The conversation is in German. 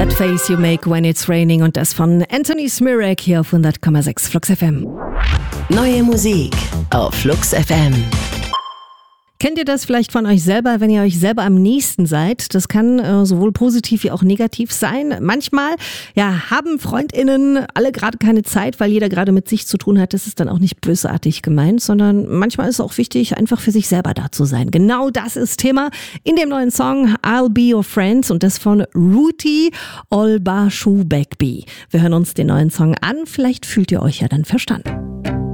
That face you make when it's raining und das von Anthony Smirek hier auf 100,6 Flux FM. Neue Musik auf Flux FM. Kennt ihr das vielleicht von euch selber, wenn ihr euch selber am nächsten seid? Das kann sowohl positiv wie auch negativ sein. Manchmal haben FreundInnen alle gerade keine Zeit, weil jeder gerade mit sich zu tun hat. Das ist dann auch nicht bösartig gemeint, sondern manchmal ist es auch wichtig, einfach für sich selber da zu sein. Genau das ist Thema in dem neuen Song I'll Be Your Friends und das von Ruti Olbashubekbi. Wir hören uns den neuen Song an. Vielleicht fühlt ihr euch ja dann verstanden.